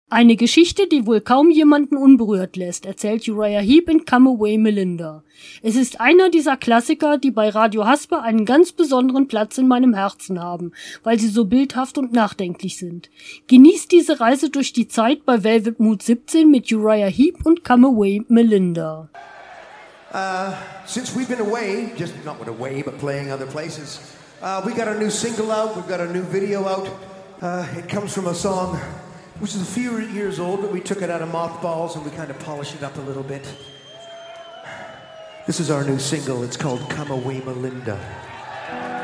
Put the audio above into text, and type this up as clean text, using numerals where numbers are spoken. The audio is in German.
Eine Geschichte, die wohl kaum jemanden unberührt lässt, erzählt Uriah Heep in Come Away Melinda. Es ist einer dieser Klassiker, die bei Radio Hasper einen ganz besonderen Platz in meinem Herzen haben, weil sie so bildhaft und nachdenklich sind. Genießt diese Reise durch die Zeit bei Velvet Mood 17 mit Uriah Heep und Come Away Melinda. Since we've been away, just not away, but playing other places, we got our new single out, we've got our new video out. It comes from a song which is a few years old, but we took it out of mothballs and we kind of polished it up a little bit. This is our new single. It's called Come Away Melinda.